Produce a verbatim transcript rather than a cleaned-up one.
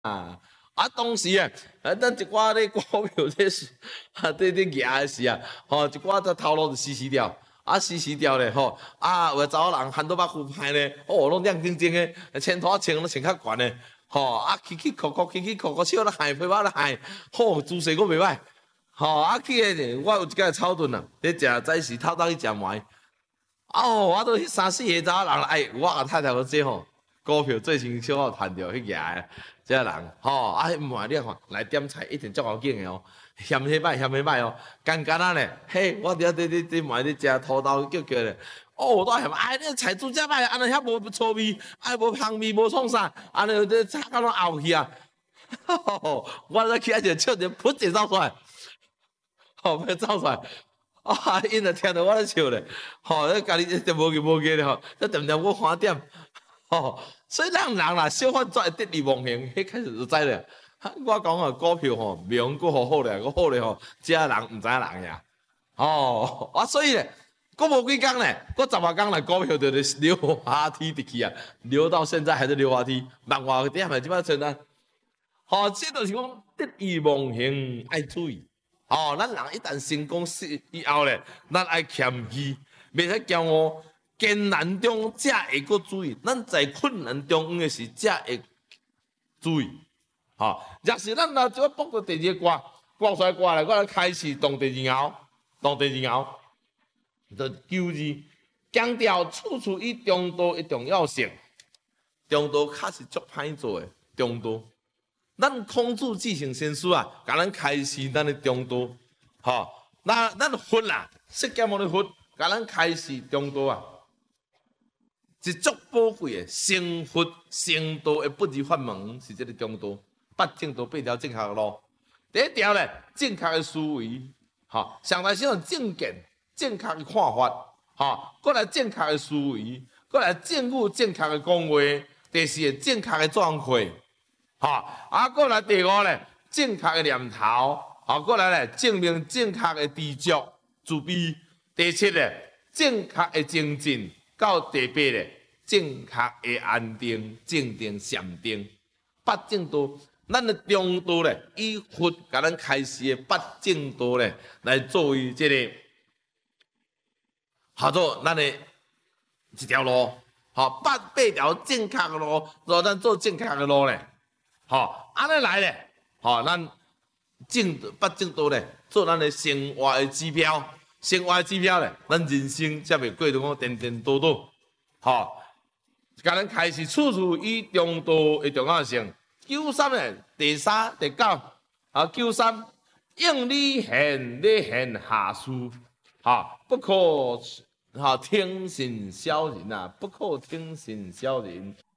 啊。啊，当时啊，啊，咱一寡咧股票咧，啊，伫伫举诶时啊，吼，一寡只头路就死死掉，啊，死死掉咧，吼，啊，有查某人handle把股歹咧，哦，拢亮晶晶诶，穿拖穿拢穿较悬诶，吼，啊，起起哭哭，起起哭哭，笑咧害，皮包咧害，吼，姿势佫袂歹，吼，啊，去诶，我有一摆草屯啊，咧食早时透早去食糜，哦，我都迄三四个查某人，哎，我甲太太都说吼，股票最先小可趁着迄个诶。即个人吼，啊，唔话你看来点菜一定足够紧的哦，嫌迄歹嫌迄歹哦，干干啊咧，嘿，我伫遐伫伫伫卖伫食土豆叫叫咧，哦，我嫌哎，你菜煮遮歹，安尼遐无粗味，哎，无香味，无创啥，安尼这炒到拢漚去啊，我再起来就笑着噗一走出来，吼，要走出来，啊，因着听着我咧笑咧，吼，你家己就无去无去咧吼，这点点我看点。哦，所以咱人啦，小贩才会得意忘形，迄开始就知咧。我讲啊，股票吼，名佫好好咧，佫好咧吼，遮人毋知影人呀。哦，啊，所以咧，佫无几工咧，佫十外工来股票就咧溜滑梯入去啊，溜到现在还是溜滑梯，万外点咪即摆存啊。吼，这就是讲得意忘形，爱注意。哦，咱人一旦成功以后咧，咱爱谦虚，袂使骄傲。艰难中才会搁注意，咱在困难中的时才会注意。吼，若是咱若只卜到第二个卦，卦出来卦来，我来开始动第二爻，动第二爻，就九字，强调处处以中道的重要性。中道确实足歹做的，中道。咱孔子继承先师啊，甲咱开示咱的中道。吼，那咱佛啦，释迦牟尼佛甲咱开示中道啊。是足宝贵的，成佛成道的不二法门是这个中道，八正道八条正确的路。第一条咧，正确的思维，哈，上台先有正见、正确的看法，哈，过来正确的思维，过来正悟正确的讲话，第四个正确的状况，哈，啊，过来第五咧，正确的念头，啊，过来咧，证明正确的知足自卑，第七咧，正确的精进。到第八咧，正确的安定、正定、禅定，八正道，咱的中道咧，以佛甲咱开示的八正道咧，来作为这个，叫做咱的一条路，吼，八八条正确的路，让咱做正确的路咧，吼，安尼来咧，吼，咱正八正道咧，做咱的生活的指标。生活指标咧，咱人生才袂过着讲颠颠倒倒，吼，甲咱开始处处以中道的重要性。九三咧，第三、第九，啊，九三应礼贤，礼贤下士，哈，不可哈听信小人啊，不可听信小人。